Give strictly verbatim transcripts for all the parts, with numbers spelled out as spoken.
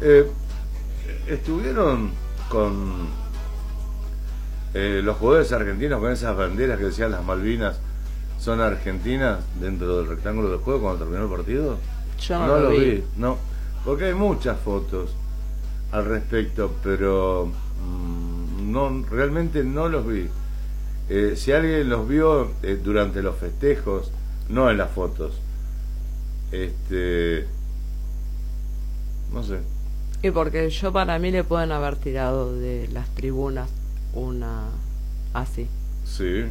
Eh, estuvieron con eh, los jugadores argentinos con esas banderas que decían las Malvinas son argentinas dentro del rectángulo del juego cuando terminó el partido. Yo no, no lo lo vi. vi, no, porque hay muchas fotos al respecto, pero mmm, no, realmente no los vi. Eh, si alguien los vio eh, durante los festejos, no en las fotos, este, no sé. Y porque yo para mí le pueden haber tirado de las tribunas una así. Sí.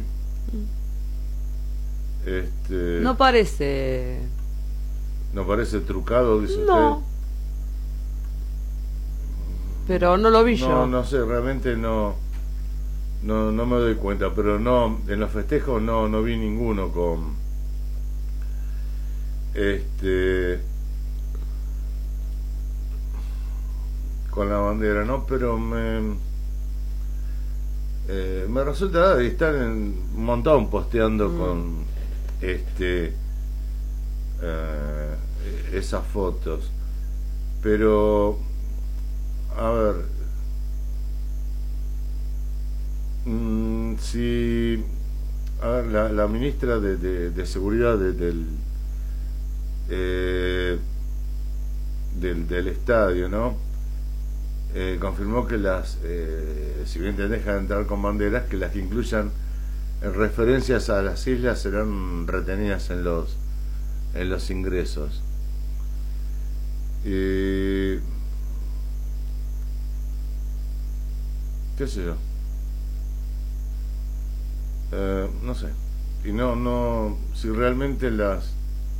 Este, No parece... ¿No parece trucado, dice No. usted? Pero no lo vi No, yo. no sé, realmente no, no, no me doy cuenta, pero no, en los festejos no, no vi ninguno con, este, con la bandera, ¿no? Pero me, eh, me resulta de estar en, un montón posteando mm. con, este, eh, esas fotos, pero a ver, mmm, si a ver, la, la ministra de, de, de seguridad de, del, eh, del del estadio, ¿no? Eh, confirmó que las, eh, si bien te dejan entrar con banderas, que las que incluyan referencias a las islas serán retenidas en los en los ingresos. Y qué sé yo, eh, no sé, y no no si realmente las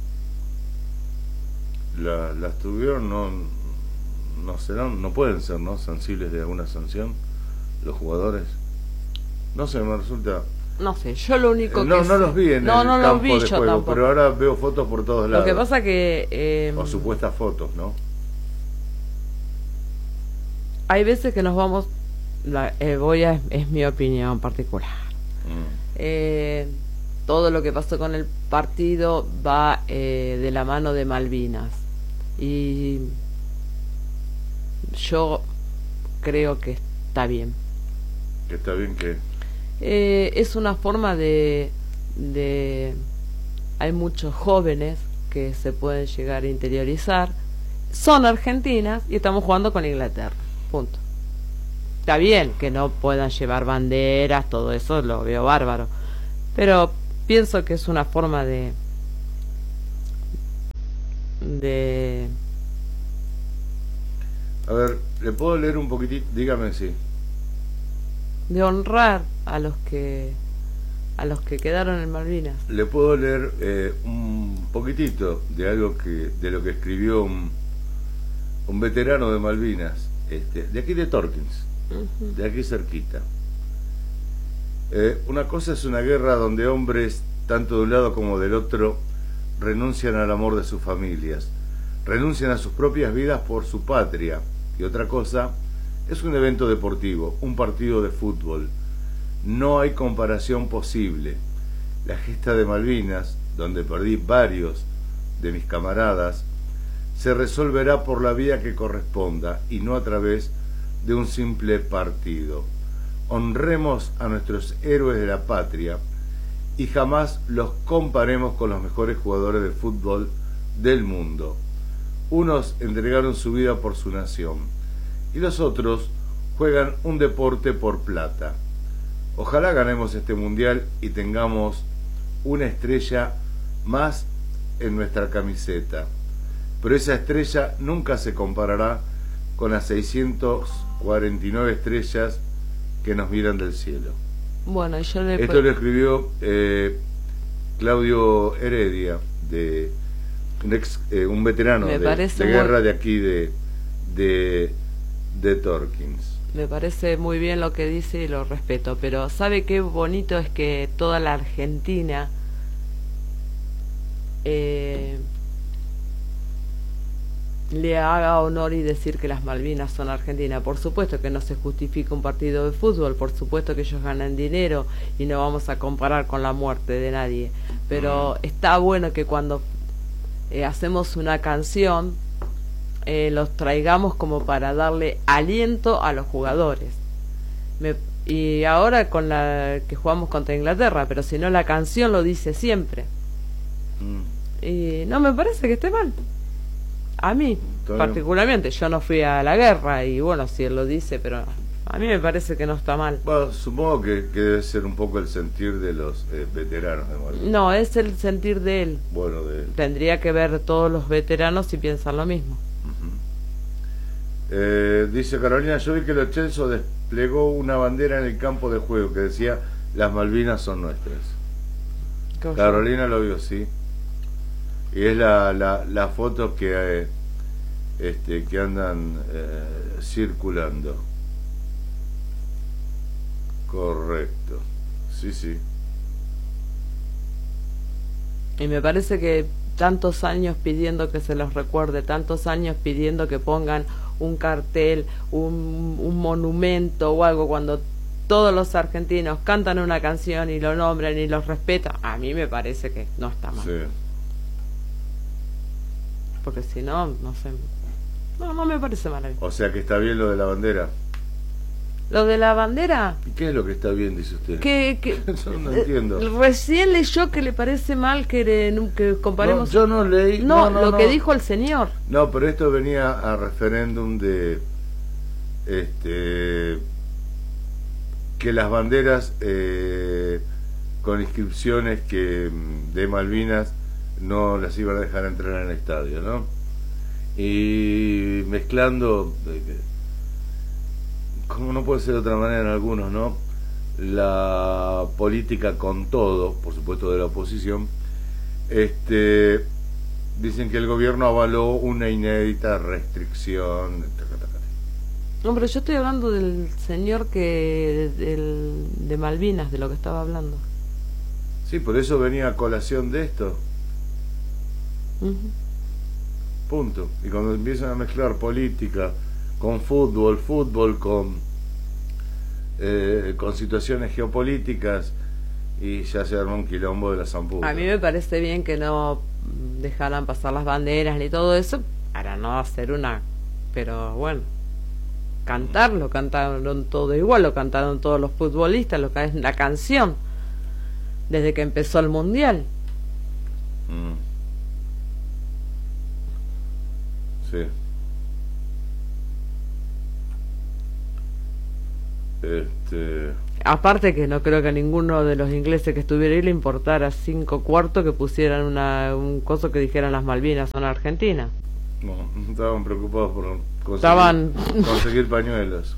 la, las tuvieron, no no serán, no pueden ser, ¿no?, sensibles de alguna sanción los jugadores. No sé, me resulta, no sé, yo lo único eh, no, que no los vi en no, el no campo los vi de yo juego, tampoco. pero ahora veo fotos por todos lados. Lo que pasa que eh, o supuestas fotos, ¿no? Hay veces que nos vamos, la, eh, voy a, es mi opinión particular. Mm. Eh, todo lo que pasó con el partido va eh, de la mano de Malvinas. Y yo creo que está bien. Que está bien que... Eh, es una forma de, de... Hay muchos jóvenes que se pueden llegar a interiorizar. Son argentinas y estamos jugando con Inglaterra. Punto. Está bien que no puedan llevar banderas, todo eso lo veo bárbaro. Pero pienso que es una forma de... de... A ver, ¿le puedo leer un poquitito? Dígame, sí. De honrar a los que a los que quedaron en Malvinas. Le puedo leer eh, un poquitito de algo que de lo que escribió un, un veterano de Malvinas, este, de aquí de Torkins, uh-huh. de aquí cerquita. Eh, una cosa es una guerra donde hombres, tanto de un lado como del otro, renuncian al amor de sus familias, renuncian a sus propias vidas por su patria, y otra cosa es un evento deportivo, un partido de fútbol. No hay comparación posible. La gesta de Malvinas, donde perdí varios de mis camaradas, se resolverá por la vía que corresponda y no a través de un simple partido. Honremos a nuestros héroes de la patria y jamás los comparemos con los mejores jugadores de fútbol del mundo. Unos entregaron su vida por su nación y los otros juegan un deporte por plata. Ojalá ganemos este mundial y tengamos una estrella más en nuestra camiseta, pero esa estrella nunca se comparará con las seiscientas cuarenta y nueve estrellas que nos miran del cielo. Bueno, yo le Esto lo escribió eh, Claudio Heredia, de un, ex, eh, un veterano de, de guerra muy... de aquí de, de, de Torkins. Me parece muy bien lo que dice y lo respeto, pero ¿sabe qué bonito es que toda la Argentina eh, le haga honor y decir que las Malvinas son argentinas? Por supuesto que no se justifica un partido de fútbol, por supuesto que ellos ganan dinero y no vamos a comparar con la muerte de nadie, pero está bueno que cuando eh, hacemos una canción eh, los traigamos como para darle aliento a los jugadores. Me, y ahora con la que jugamos contra Inglaterra, pero si no la canción lo dice siempre. Mm. Y no me parece que esté mal. A mí, particularmente, yo no fui a la guerra y bueno, si él lo dice, pero a mí me parece que no está mal. Bueno, supongo que, que debe ser un poco el sentir de los eh, veteranos de Malvinas. No, es el sentir de él. Bueno, de él. Tendría que ver todos los veteranos si piensan lo mismo. Uh-huh. eh, dice Carolina, yo vi que Lo Celso desplegó una bandera en el campo de juego que decía, las Malvinas son nuestras. Carolina lo vio, sí. Y es la, la, la foto que eh, este que andan eh, circulando. Correcto. Sí, sí. Y me parece que tantos años pidiendo que se los recuerde, tantos años pidiendo que pongan un cartel, un, un monumento o algo cuando todos los argentinos cantan una canción y lo nombran y los respetan, a mí me parece que no está mal. Sí. Porque si no, no sé. No, no me parece mal a mí. O sea que está bien lo de la bandera. ¿Lo de la bandera? ¿Y qué es lo que está bien, dice usted? Que, que Yo no entiendo. Recién leyó que le parece mal que, que comparemos... No, yo no leí... No, no, no lo no. que dijo el señor. No, pero esto venía a referéndum de... este que las banderas eh, con inscripciones que de Malvinas no las iban a dejar entrar en el estadio, ¿no? Y mezclando, como no puede ser de otra manera en algunos, ¿no? La política con todo, por supuesto de la oposición, este, dicen que el gobierno avaló una inédita restricción. No, pero yo estoy hablando del señor que del, de Malvinas, de lo que estaba hablando. Sí, por eso venía a colación de esto. Uh-huh. Punto. Y cuando empiezan a mezclar política con fútbol, fútbol con eh, con situaciones geopolíticas, y ya se armó un quilombo de la zamputa. A mí me parece bien que no dejaran pasar las banderas ni todo eso para no hacer una, pero bueno, cantar lo cantaron todo igual, lo cantaron todos los futbolistas, lo que es la canción desde que empezó el mundial. Mm. Sí. Este... Aparte que no creo que a ninguno de los ingleses que estuviera ahí le importara cinco cuartos que pusieran una, un coso que dijeran las Malvinas son Argentina. No, estaban preocupados por conseguir, estaban... conseguir pañuelos.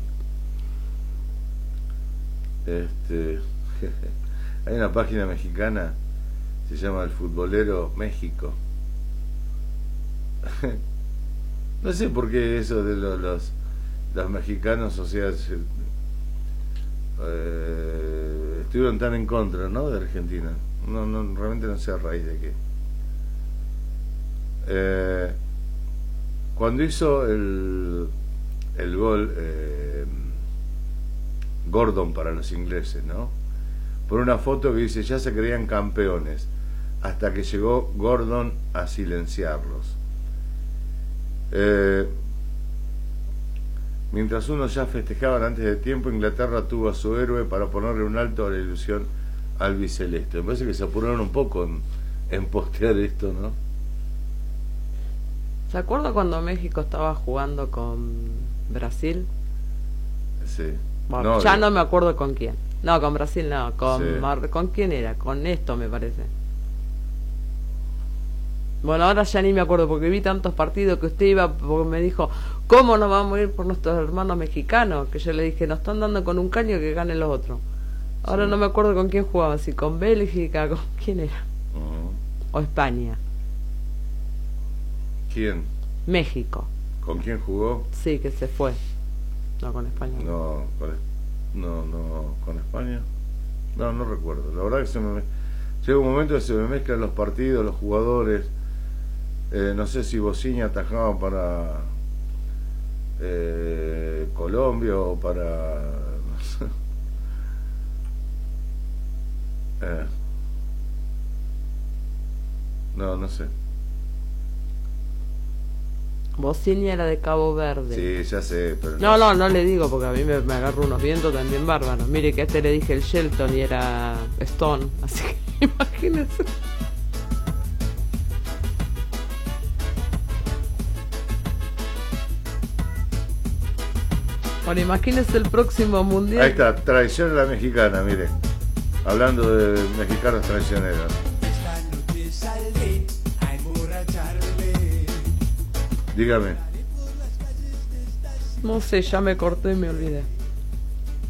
Este, hay una página mexicana, se llama El Futbolero México. No sé por qué eso de los los, los mexicanos, o sea, se, eh, estuvieron tan en contra, ¿no?, de Argentina. No, no, realmente no sé a raíz de qué. Eh, cuando hizo el el gol eh, Gordon para los ingleses, ¿no?, por una foto que dice ya se creían campeones hasta que llegó Gordon a silenciarlos. Eh, mientras unos ya festejaban antes de tiempo, Inglaterra tuvo a su héroe para ponerle un alto a la ilusión albiceleste. Me parece que se apuraron un poco en, en postear esto, ¿no? ¿Se acuerda cuando México estaba jugando con Brasil? Sí. Bueno, no, ya de... no me acuerdo con quién. No, con Brasil no, con sí. Mar... ¿Con quién era? Con esto me parece. Bueno, ahora ya ni me acuerdo porque vi tantos partidos que usted iba, porque me dijo, ¿cómo nos vamos a ir por nuestros hermanos mexicanos? Que yo le dije, nos están dando con un caño que ganen los otros. Ahora sí. No me acuerdo con quién jugaba, si con Bélgica, con quién era. Uh-huh. O España. ¿Quién? México. ¿Con quién jugó? Sí, que se fue. No, con España. No, con, no, no, con España. No, no recuerdo. La verdad que se me llega un momento que se me mezclan los partidos, los jugadores. Eh, no sé si Bociña atajaba para eh, Colombia o para... eh. No, no sé. Bosnia era de Cabo Verde. Sí, ya sé, pero no. No, no, no le digo porque a mí me, me agarro unos vientos también bárbaros. Mire que a este le dije el Shelton y era Stone, así que imagínense. Bueno, imagínense el próximo mundial. Ahí está, traición a la mexicana, mire. Hablando de mexicanos traicioneros. Dígame. No sé, ya me corté y me olvidé.